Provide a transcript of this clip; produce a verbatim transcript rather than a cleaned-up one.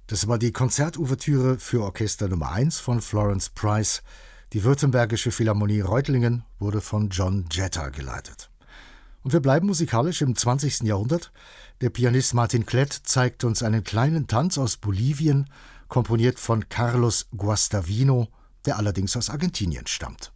Das war die Konzertouvertüre für Orchester Nummer eins von Florence Price. Die Württembergische Philharmonie Reutlingen wurde von John Jetta geleitet. Und wir bleiben musikalisch im zwanzigsten Jahrhundert. Der Pianist Martin Klett zeigt uns einen kleinen Tanz aus Bolivien, komponiert von Carlos Guastavino, der allerdings aus Argentinien stammt.